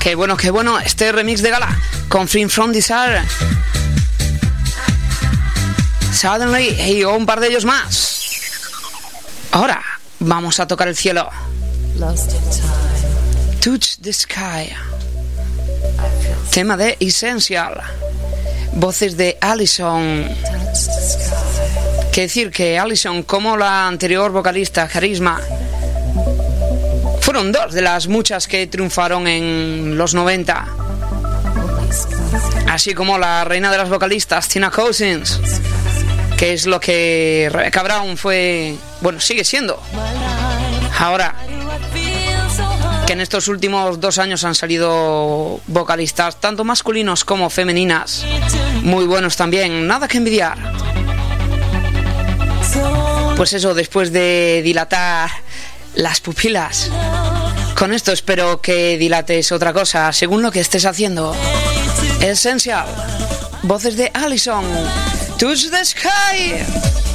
Qué bueno este remix de gala con Free From Desire, Suddenly y un par de ellos más. Ahora vamos a tocar el cielo. Touch the Sky, tema de Essential, voces de Alison. Que decir que Alison, como la anterior vocalista Charisma, fueron dos de las muchas que triunfaron en los 90, así como la reina de las vocalistas Tina Cousins, que es lo que Rebecca Brown fue, bueno, sigue siendo ahora, que en estos últimos 2 años han salido vocalistas tanto masculinos como femeninas muy buenos también, nada que envidiar. Pues eso, después de dilatar las pupilas, con esto espero que dilates otra cosa según lo que estés haciendo. Essential, voces de Alison, Touch the Sky.